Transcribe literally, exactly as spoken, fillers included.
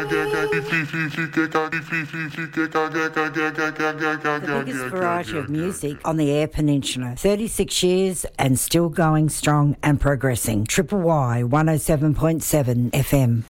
The biggest variety of music on the Eyre Peninsula. thirty-six years and still going strong and progressing. Triple Y one oh seven point seven F M.